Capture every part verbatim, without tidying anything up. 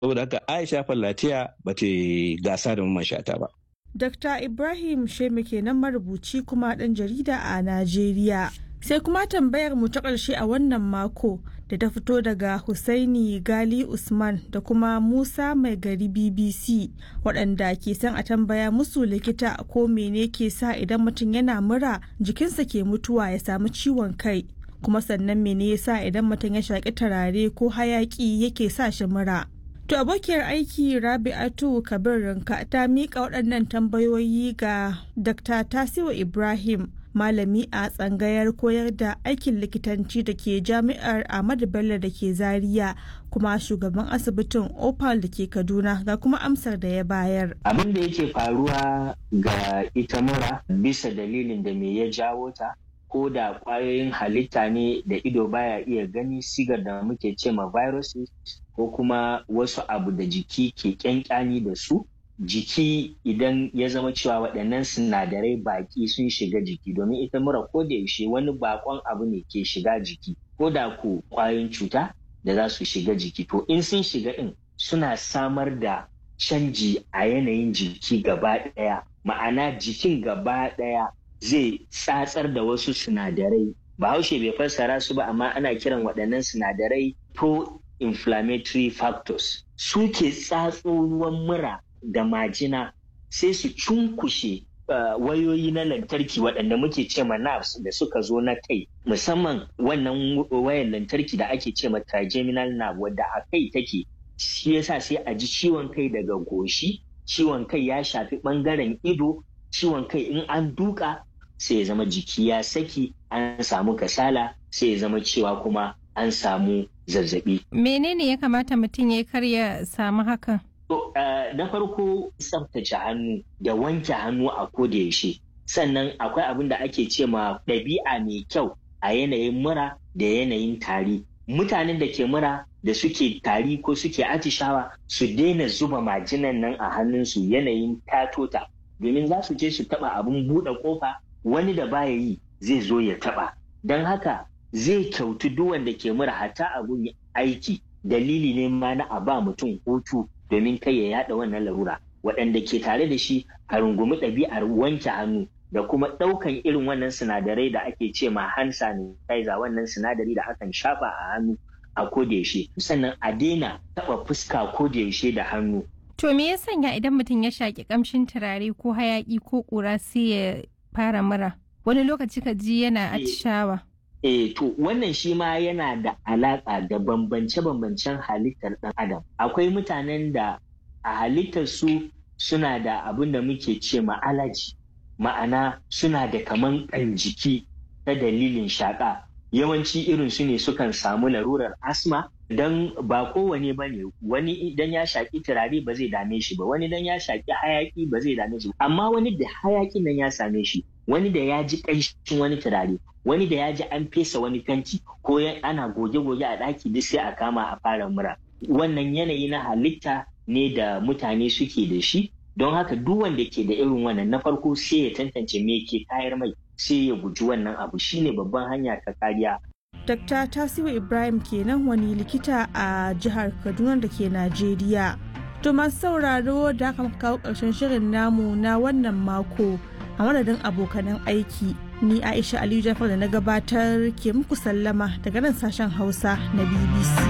saboda haka Aisha Fallatiya ba ta gasa da Mamman Shata ba. Dr. Ibrahim Sheme kenan marubuci kuma ɗan jarida a Najeriya. Sai kuma tambayar mu ta ƙarshe a wannan mako da ta fito daga Husaini Gali Usman da kuma Musa Mai Gari B B C waɗanda ke son a tambaya musu likita ko mene ke sa idan mutum yana mura jikinsa ke mutuwa ya samu ciwon kai, kuma sannan mene ya sa idan mutum ya shaƙi turare ko hayaƙi yake sa shi mura. To abokiyar aiki Rabi'atu Kabir Rinka ta miƙa waɗannan tambayoyi ga Dakta Tasiu Ibrahim, malami a tsangayar koyar da aikin likitanci da ke jami'ar Ahmadu Bello da ke Zaria kuma shugaban asibitin Opal da ke Kaduna, ga kuma amsar da ya bayar. Abin da yake faruwa ga ita mura bisa dalilin da me ya jawo ta, ko da kwayoyin halitta ne da ido baya iya gani, sigar da muke ce ma viruses, ko kuma wasu abu da jiki ke kyankyani da su. Jiki idan ya zama cewa waɗannan sinadarai baƙi sun shiga jiki, domin ita mura ko da yaushe wani bakon abu ne ke shiga jiki, ko da ku kwayoyin cuta da za su shiga jiki, to in sun shiga in suna samar da canji a yanayin jiki gaba ɗaya, ma'ana jikin gaba ɗaya zai tsatsar da wasu sinadarai. Bahaushe bai fassara su ba, amma ana kiran waɗannan sinadarai pro-inflammatory factors. Su ke tsatso ruwan mura da majina sai su cunkushe uh, wayoyi na lantarki waɗanda muke ce ma nerves da suka zo na kai, musamman wannan wayan lantarki da ake ce ma trigeminal nerve wadda a kai take. Shi yasa sai a ji ciwon kai daga goshi, ciwon kai ya shafi ɓangaren ido, ciwon kai in an duka sai ya zama jiki ya saki, an samu kasala, sai ya zama cewa kuma an samu zazzabi. Menene ya kamata mutum ya karya samu hakan? To, uh, na farko tsaftace hannu da wanke hannu a koda yaushe. Sannan akwai abin da ake ce ma ɗabi'a mai kyau a yanayin mura da yanayin tari. Mutanen da ke mura da suke tari ko suke atishawa su daina zuba majinan nan a hannunsu yanayin tatota, domin za su je su taɓa abin buɗe ƙofa, wani da baya yi zai zo ya taɓa. Don haka zai kyautu duk wanda ke mura hatta abun aiki, dalili ne ma na a ba mutum hutu domin kai ya yada wannan larura. Waɗanda ke tare da shi a rungumi ɗabi'ar wanke hannu da kuma ɗaukan irin wannan sinadarai da ake ce ma hand sanitizer, wannan sinadari da akan shafa a hannu a kodayaushe. Sannan a daina taɓa fuska kodayaushe da hannu. To me ya sanya idan mutum ya shaƙi ƙamshin turare ko hayaƙi ko ƙura sai ya fara mura? Wani lokaci ka ji yana atishawa. Eh, to wannan shi ma yana da alaƙa da bambance-bambancen halittar ɗan adam. Akwai mutanen da a halittar su suna da abin da muke ce ma allergy, ma'ana suna da kaman ƙan jiki ta dalilin shaƙa. Yawanci irin su ne sukan samu larurar asma, don ba kowane ba ne, wani idan ya shaƙi turare ba zai dame shi ba, wani idan ya shaƙi hayaƙi ba zai dame shi ba, amma wani da hayaƙin nan ya same shi, wani da ya ji ƙanshin wani turare, wani da ya ji an fesa wani fenti ko ana goge-goge a ɗaki, duk sai a kama a fara mura. Wannan yanayi na halitta ne da mutane suke da shi, don haka duk wanda ke da irin wannan na farko sai ya tantance me ke tayar mai, sai ya guji wannan abu, shine babban hanya ta kariya. Dakta Tasiu Ibrahim kenan, wani likita a jihar Kaduna da ke Najeriya. To masu sauraro da aka kawo ƙarshen shirin namu na wannan mako, a madadin abokanan aiki, ni Aisha Aliyu Jafar da na gabatar ke muku sallama daga nan sashen Hausa na B B C.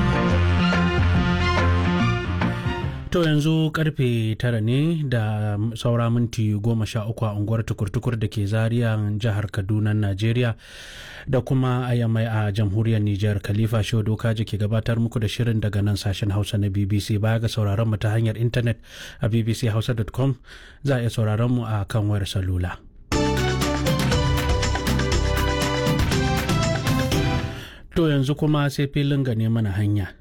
To yanzu karfe tara ne da saura minti goma sha uku a unguwar tukur-tukur da ke Zaria jihar Kaduna Najeriya da kuma Ayamai a jamhuriyar Nijar. Khalifa Shehu Dokaji ke gabatar muku da shirin daga nan sashen Hausa na B B C. Baya ga sauraron mu ta hanyar intanet a b b c hausa dot com, za a iya sauraron mu a kan wayar salula. To yanzu kuma sai filin gane mana hanya.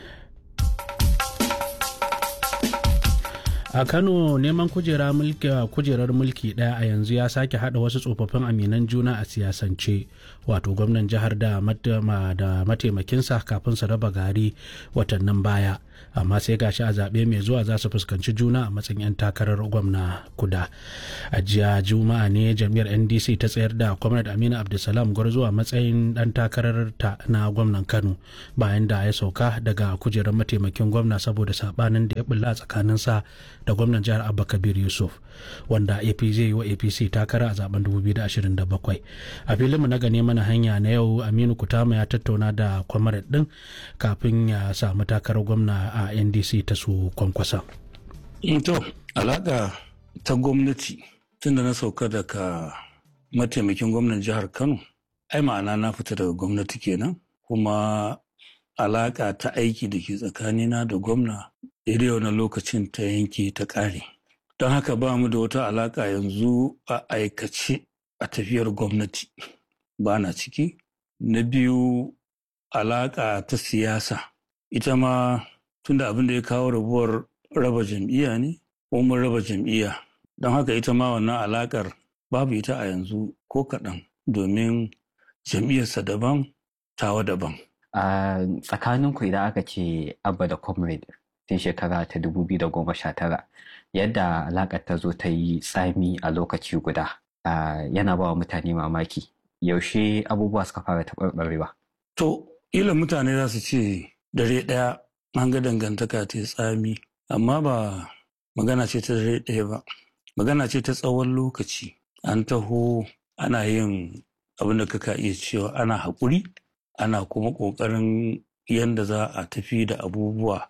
A Kano neman kujera mulki kujerar mulki ɗaya a yanzu ya sake haɗa wasu tsofaffin aminan juna a siyasance, wato gwamnan jihar da mataimakinsa kafin su raba gari watannin baya. amma sai gashi a zaɓe mai zuwa za su fuskanci juna a matsayin 'yan takarar gwamna kuda. A jiya juma'a ne jam'iyyar N D C ta tsayar da Comrade Aminu Abdulsalam Gwarzo a matsayin ɗan takarar ta na gwamnan Kano bayan da ya sauka daga kujerar mataimakin gwamna saboda sabanin da ya bulla tsakaninsa da gwamnan jihar Abba Kabir Yusuf, wanda A P zai yi wa A P C takara a zaben dubu biyu da ashirin da bakwai. A filinmu na gane mana hanya na yau, Aminu Kutama ya tattauna da Comrade din kafin ya samu takarar gwamna a N D C ta su Kwankwasa. To, alaƙa ta gwamnati tun da na sauka daga mataimakin gwamnan jihar Kano, ai ma'ana na fita daga gwamnati kenan, kuma alaƙa ta aiki da ke tsakanina da gwamna daidai wani lokacin ta yanke ta ƙare. Don haka ba mu da wata alaƙa yanzu a aikace a tafiyar gwamnati, ba na ciki. Na biyu, alaƙa ta siyasa, ita ma tunda abin da ya kawo rabuwar raba jam'iyya ne, ko mun raba jam'iyya. Don haka ita ma wannan alaƙar babu ita a yanzu ko kaɗan, domin jam'iyyarsa daban, tawa daban. A tsakaninku idan aka ce Abba da Comrade tun shekara ta dubu biyu da goma sha tara, yadda alaƙar ta zo ta yi tsami a lokaci guda yana ba wa mutane mamaki. Yaushe abubuwa suka fara taɓarɓarewa? To, ila mutane za su ce dare ɗaya an ga dangantaka ta tsami, amma ba magana ce ta dare ɗaya ba. Magana ce ta tsawon lokaci. An taho ana yin abin da kaka iya cewa ana haƙuri, ana kuma ƙoƙarin yadda za a tafi da abubuwa,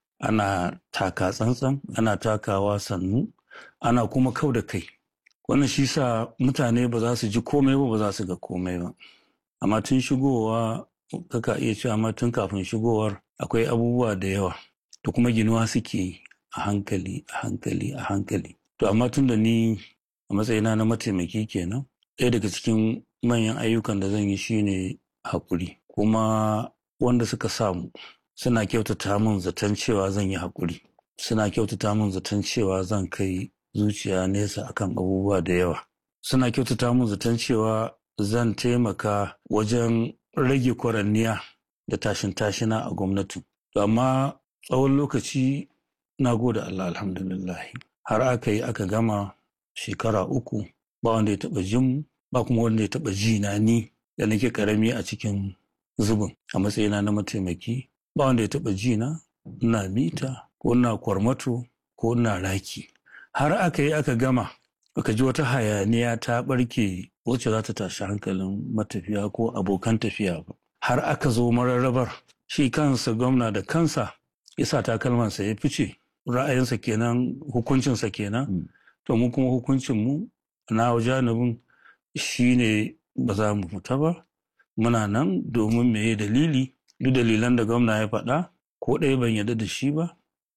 ana taka tsantsan, ana takawa sannu, ana kuma kau da kai. Wannan shi sa mutane ba za su ji komai ba, ba za su ga komai ba. Amma tun shigowa, kaka iya cewa amma tun kafin shigowar akwai abubuwa da yawa da kuma ginuwa suke yi a hankali a hankali a hankali. To amma tun da ni a matsayina na mataimaki kenan, ɗaya daga cikin manyan ayyukan da zan yi shine haƙuri. Kuma wanda suka samu suna kyautata min zaton cewa zan yi haƙuri, suna kyautata min zaton cewa zan kai zuciya nesa akan abubuwa da yawa, suna kyautata min zaton cewa zan taimaka wajen rage kwaranniya da tashin tashina a gwamnatin. Amma tsawon lokaci na gode Allah, alhamdulillah, har aka yi aka gama shekara uku ba wanda ya taɓa jin, ba kuma wanda ya taɓa ji na ni da nake karami a cikin zubin a matsayina na mataimaki. Ba wanda ya taɓa ji na ina mita ko ina kwarmato ko ina raki. Har aka yi aka gama aka ji wata hayaniya ta ɓarke wacce za ta tashi hankalin matafiya ko abokan tafiya ba. Har aka zo mararrabar, shi kansa gwamna da kansa ya sa takalmansa ya fice, ra'ayinsa kenan, hukuncinsa kenan. Mm. To mu kuma hukuncinmu na janibin shi ne ba za mu fita ba, muna nan domin meye dalili, duk dalilan da gwamna ya faɗa ko ɗaya ban yarda da shi ba,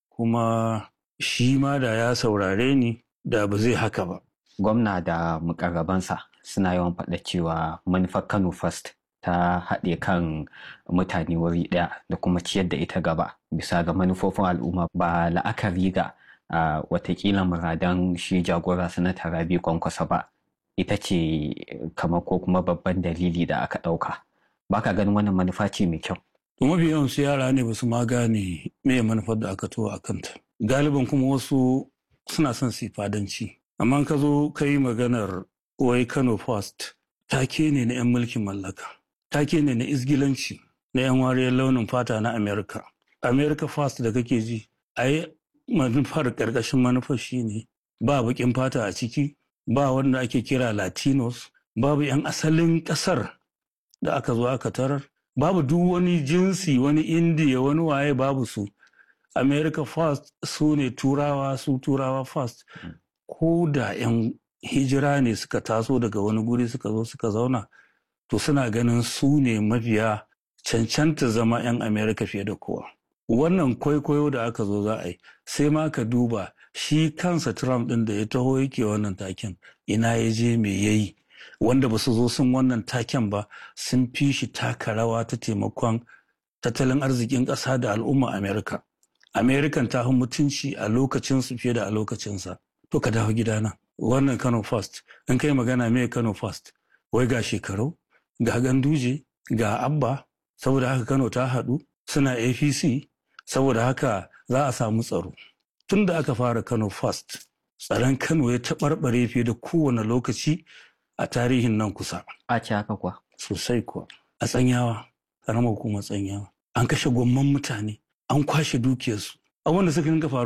kuma shi ma da ya saurare ni da ba zai haka ba. Gwamna da mukarrabansa suna yawan faɗa cewa manufar Kano First ta haɗe kan mutane wuri ɗaya da kuma ciyar da ita gaba bisa ga manufofin al'umma, ba la'akari ga uh, watakila muradan shi jagora sanata Rabi Kwankwasa ba. Ita ce kamar ko kuma babban dalili da aka ɗauka. Ba ka ganin wannan manufa ce mai kyau? To mafi yawan su yara ne ba su ma gane me manufar da aka tuwa a kanta. Galiban kuma wasu suna son su fadanci. Amma ka zo ka yi maganar wai Kano First, take ne na 'yan mulkin mallaka, take ne na izgilanci na 'yan wariyar launin fata na Amerika. America First da kake ji, ai manufar ƙarƙashin manufar shi ne ba baƙin fata a ciki, ba wanda ake kira Latinos, babu 'yan asalin ƙasar da aka zo aka tarar, babu duk wani jinsi, wani Indiya, wani waye babu su. America First su ne turawa, su turawa first. Ko da 'yan hijira ne suka taso daga wani guri suka zo suka zauna, to suna ganin su ne mafiya cancanta zama 'yan America fiye da kowa. Wannan kwaikwayo da aka zo za a yi, sai ma ka duba shi kansa Trump ɗin da ya taho yake wannan taken, ina ya je me ya yi, wanda ba su zo sun wannan taken ba sun fi shi taka rawa ta taimakon tattalin arzikin ƙasa da al'umma Amerika. Amerikan ta mutunci a lokacinsu fiye da a lokacinsa. To ka dawo gidana. Wannan Kano First, in kai magana me Kano First, wai ga shekaru, ga Ganduje, ga Abba, saboda haka Kano ta haɗu, suna A P C, saboda haka za a samu tsaro. Tun da aka fara Kano First, tsaron Kano ya taɓarɓare fiye da kowane lokaci a tarihin nan kusa. A ce haka kuwa? Sosai kuwa. A Tsanyawa, ƙaramar hukumar Tsanyawa, an kashe gwamman mutane, an kwashe dukiyarsu. Abin da suka dinga faru